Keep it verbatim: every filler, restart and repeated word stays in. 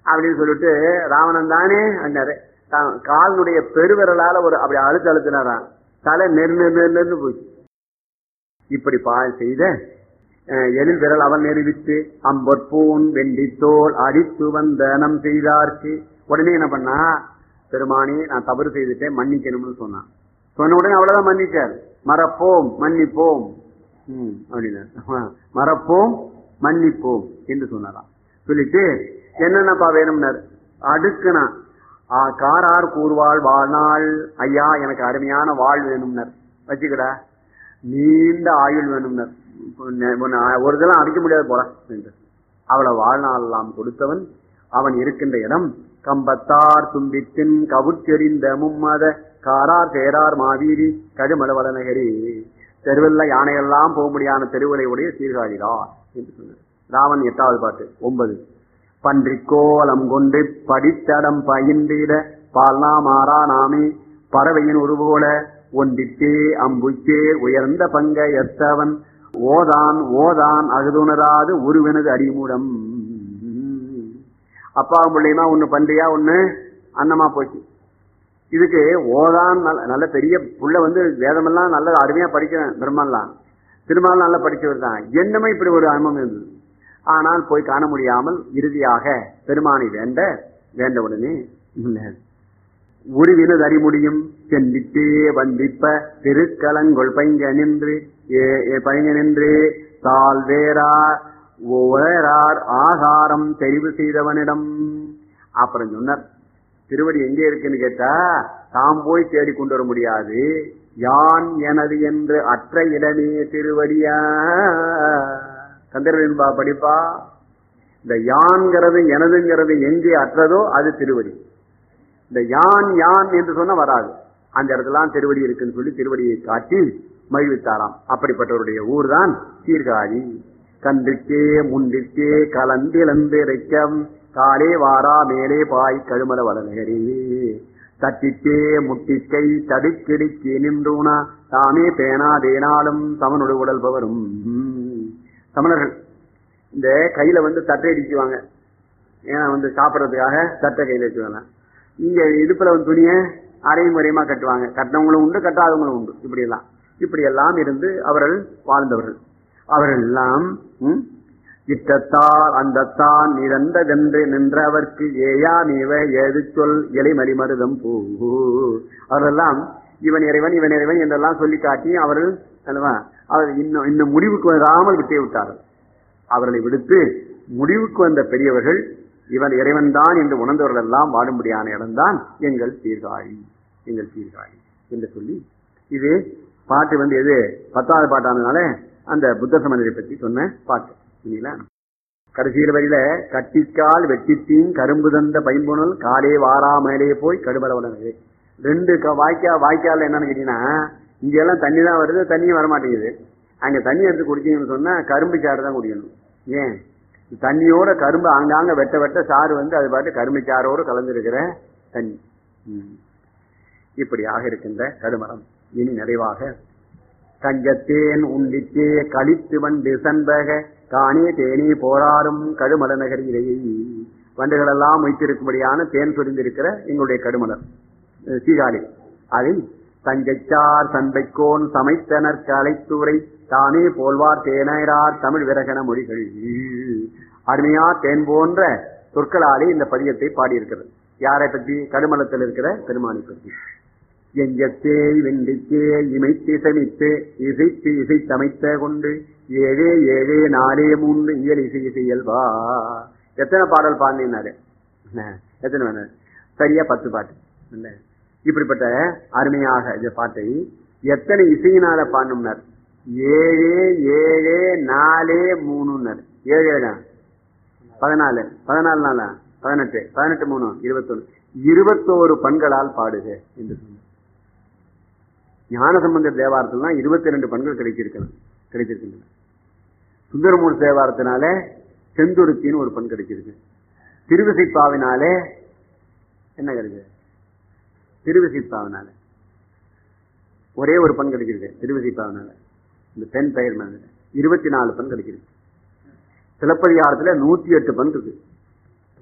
அப்படின்னு சொல்லிட்டு ராவணன் தானே அண்ணாரு காலினுடைய பெருவிரலால ஒரு அப்படி அழுத்து அழுத்தினாரான். தலை நெரு நெரு நெருன்னு போச்சு. இப்படி பா செய்த எழில் விரல் அவன் நெருவித்து அம்பொற்பூன் வெண்டித்தோல் அடித்து வந்த நம் செய்தார்க்கு உடனே என்ன பண்ணா, பெருமானி நான் தவறு செய்துட்டேன் மன்னிக்கணும்னு சொன்னான். சொன்ன உடனே அவ்வளவுதான் மன்னிச்சார். மறப்போம் மன்னிப்போம் உம் அப்படின்னா மறப்போம் மன்னிப்போம் என்று சொன்னாராம். சொல்லிட்டு என்னென்னப்பா வேணும்னார். அடுக்குனா காரார் கூறுவாள் வாழ்நாள் ஐயா எனக்கு அருமையான வாழ் வேணும்னர் வச்சுக்கடா, நீண்ட ஆயுள் வேணும்னர், ஒரு இதெல்லாம் அடிக்க முடியாது போல என்று அவளை வாழ்நாள் எல்லாம் கொடுத்தவன் அவன் இருக்கின்ற இடம் கம்பத்தார் தும்பித்தின் கவுச்செறிந்த மும்மத காரார் சேரார் மாவீரி கடுமலவள நகரி தெருவில் யானையெல்லாம் போக முடியாத தெருவுகளை உடைய சீர்காழிதார் என்று சொன்னார். ராவன் எட்டாவது பாட்டு ஒன்பது. பன்றிக்கோலம் கொண்டு படித்தடம் பயின்றிட பால்னா மாறா நாமே பறவையின் உருவோல ஒன்றித்தே அம்புச்சே உயர்ந்த பங்க எத்தவன் ஓதான் ஓதான் அகுதுணராது உருவெனது அடிமூடம். அப்பா பிள்ளையுமா ஒண்ணு பன்றியா ஒண்ணு அன்னமா போச்சு. இதுக்கு ஓதான் நல்ல பெரிய புள்ள வந்து வேதமெல்லாம் நல்ல அருமையா படிக்கிறேன், பெருமாள்லாம் திருமால் நல்லா படிச்சவர் தான். என்னமே இப்படி ஒரு அனுபவம் இருந்தது. ஆனால் போய் காண முடியாமல் இறுதியாக பெருமானை வேண்ட வேண்ட உடனே உருவினது அறிமுடியும் சென்றிட்டே வந்திப்ப திருக்கலங்கொள் பைங்க நின்று பைங்க நின்று தால் வேறார் வேறார் ஆகாரம் தெரிவு செய்தவனிடம். அப்புறம் சொன்னார், திருவடி எங்கே இருக்குன்னு கேட்டா தாம் போய் தேடி கொண்டு வர முடியாது, யான் எனது என்று அற்ற இடமே திருவடியா. கந்தர்வன்பா படிப்பா, இந்த யான்கிறது எனதுங்கிறது எங்கே அற்றதோ அது திருவடி. இந்த யான் யான் என்று சொன்ன வராது, அந்த இடத்துல திருவடி இருக்குன்னு சொல்லி திருவடியை காட்டி மகிழ்வித்தாராம். அப்படிப்பட்டவருடைய ஊர் தான் சீர்காழி. கன்றுக்கே முன்றிற்கே கலந்திழந்திரைக்கம் காலே வாரா மேலே பாய் கழுமல வளநகரி தட்டிக்கே முட்டிக்கை தடுக்கிடிக்கி நின்றூனா தாமே பேனா தேனாலும் சமனுடைய உடல் பவரும். சமணர்கள் இந்த கையில வந்து தட்டை அடிக்குவாங்க, ஏன்னா வந்து சாப்பிட்றதுக்காக தட்டை கையில வச்சுவாங்க. இங்க இடுப்புல வந்து துணிய அரையும் முறையமா கட்டுவாங்க, கட்டினவங்களும் உண்டு கட்டாதவங்களும் உண்டு. இப்படி எல்லாம் இப்படி எல்லாம் இருந்து அவர்கள் வாழ்ந்தவர்கள். அவர்கள் எல்லாம் இட்டத்தால் அந்தத்தான் நிறந்ததென்று நின்றவர்க்கு ஏயா நீவ ஏது சொல் இலைமலி மருதம் பூ. அவரெல்லாம் இவன் இறைவன் இவன் இறைவன் என்றெல்லாம் சொல்லி காட்டி அவர்கள் அவர் இன்னும் இன்னும் முடிவுக்கு வராமல் விட்டே விட்டார்கள். அவர்களை விடுத்து முடிவுக்கு வந்த பெரியவர்கள் இவன் இறைவன் தான் என்று உணர்ந்தவர்கள் எல்லாம் வாடும்படியான இடம்தான் எங்கள் சீர்காழி எங்கள் சீர்காழி என்று சொல்லி, இது பாட்டு வந்து எது பத்தாவது பாட்டானதுனால அந்த புத்த சமணரை பற்றி சொன்ன பாட்டு. கடைசியில் வரையில கட்டிக்கால் வெட்டித்தீன் கரும்பு தந்த பைம்புணல் காலே வாரா மேலே போய் கடுபலவனது. ரெண்டு வாய்க்கா வாய்க்கால என்னன்னு கேட்டீங்கன்னா, இங்க எல்லாம் தண்ணி தான் வருது, தண்ணியும் வரமாட்டேங்குது. அங்க தண்ணி எடுத்து குடிச்சீங்கன்னு சொன்னா கரும்பு சாறு தான் குடிக்கணும். ஏன் தண்ணியோட கரும்பு ஆங்காங்க வெட்ட வெட்ட சாறு வந்து அது பாட்டு கரும்பு சாரோடு கலந்துருக்கிற தண்ணி. இப்படியாக இருக்கின்ற கடுமரம் இனி நிறைவாக கஞ்சத்தேன் உண்டித்தே கழித்து வண்டு சண்பக காணே தேனே போராடும் கடுமல நகரிலேயே வண்டுகள் எல்லாம் வைத்திருக்கும்படியான தேன் சொரிந்திருக்கிற எங்களுடைய கடுமலர் சீகாழி. அதை தஞ்சைச்சார் சண்பைக்கோன் சமைத்தனர் கலைத்துறை தானே போல்வார் தேனார் தமிழ் விரகன மொழிகள். அருமையா தேன் போன்ற சொற்களாலே இந்த பதியத்தை பாடியிருக்கிறது. யாரை பற்றி? கடுமலத்தில் இருக்கிற பெருமானை பற்றி. எஞ்சத்தே வெண்டித்தே இமைத்து சமித்து இசைத்து இசை சமைத்த கொண்டு ஏழே ஏழே நாலே மூன்று இயல் இசை இசையல்வா. எத்தனை பாடல் பாடினாரு? எத்தனை வேணும்? சரியா பத்து பாட்டு. இப்படிப்பட்ட அருமையாக இந்த பாட்டை எத்தனை இசையினால பாடணும்னார்? ஏழே ஏழே நாலே மூணுன்னார். ஏழு ஏழா பதினாலு பதினாலு நாளா பதினெட்டு பதினெட்டு மூணு இருபத்தொன்னு இருபத்தோரு பண்களால் பாடுக என்று சொன்னார். ஞானசம்பந்த தேவாரத்தில் தான் இருபத்தி ரெண்டு பண்கள் கிடைச்சிருக்கணும் கிடைச்சிருக்கின்றன. சுந்தரமூர்த்தி தேவாரத்தினால செந்துருத்தின்னு ஒரு பண் கிடைச்சிருக்கு. திருவிசைப்பாவினாலே என்ன கிடைச்சது? திருவிசைப்பாவினால ஒரே ஒரு பண் கிடைச்சிருக்கு. திருவிசைப்பாவினால இந்த பெண் பெயர் இருபத்தி நாலு பண் கிடைச்சிருக்கு. சிலப்பதிகாரத்துல நூத்தி எட்டு பண் இருக்கு.